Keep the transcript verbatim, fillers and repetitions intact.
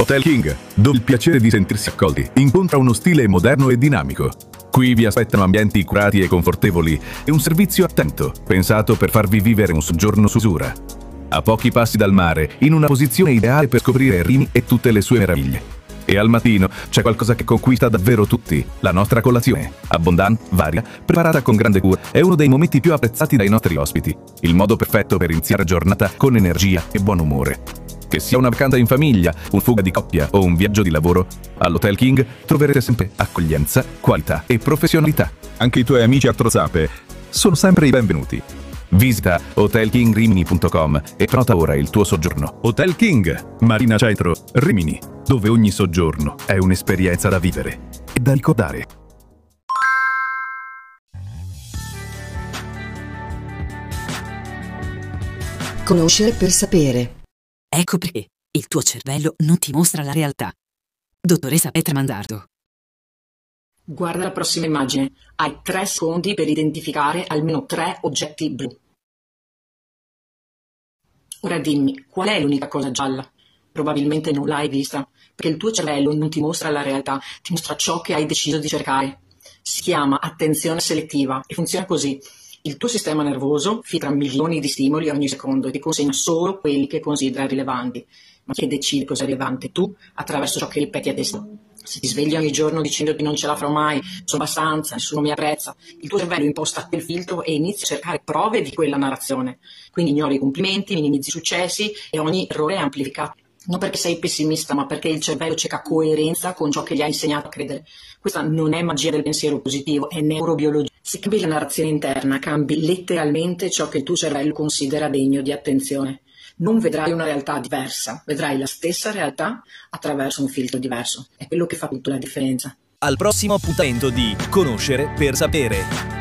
Hotel King, dove il piacere di sentirsi accolti incontra uno stile moderno e dinamico. Qui vi aspettano ambienti curati e confortevoli e un servizio attento, pensato per farvi vivere un soggiorno su misura. A pochi passi dal mare, in una posizione ideale per scoprire Rimini e tutte le sue meraviglie. E al mattino c'è qualcosa che conquista davvero tutti, la nostra colazione. Abbondante, varia, preparata con grande cura, è uno dei momenti più apprezzati dai nostri ospiti. Il modo perfetto per iniziare giornata con energia e buon umore. Che sia una vacanza in famiglia, un fuga di coppia o un viaggio di lavoro, all'Hotel King troverete sempre accoglienza, qualità e professionalità. Anche i tuoi amici a Trozape sono sempre i benvenuti. Visita hotel king rimini punto com e prenota ora il tuo soggiorno. Hotel King, Marina Centro, Rimini, dove ogni soggiorno è un'esperienza da vivere e da ricordare. Conoscere per sapere. Ecco perché il tuo cervello non ti mostra la realtà. Dottoressa Petra Mandardo. Guarda la prossima immagine. Hai tre secondi per identificare almeno tre oggetti blu. Ora dimmi, qual è l'unica cosa gialla? Probabilmente non l'hai vista, perché il tuo cervello non ti mostra la realtà, ti mostra ciò che hai deciso di cercare. Si chiama attenzione selettiva e funziona così. Il tuo sistema nervoso filtra milioni di stimoli ogni secondo e ti consegna solo quelli che considera rilevanti. Ma chi decide cosa è rilevante? Tu, attraverso ciò che ripeti a testa. Se ti svegli ogni giorno dicendoti non ce la farò mai, sono abbastanza, nessuno mi apprezza, il tuo cervello imposta quel filtro e inizia a cercare prove di quella narrazione. Quindi ignori i complimenti, minimizzi i successi e ogni errore è amplificato. Non perché sei pessimista, ma perché il cervello cerca coerenza con ciò che gli ha insegnato a credere. Questa non è magia del pensiero positivo, è neurobiologia. Se cambi la narrazione interna, cambi letteralmente ciò che il tuo cervello considera degno di attenzione. Non vedrai una realtà diversa, vedrai la stessa realtà attraverso un filtro diverso. È quello che fa tutta la differenza. Al prossimo appuntamento di Conoscere per sapere.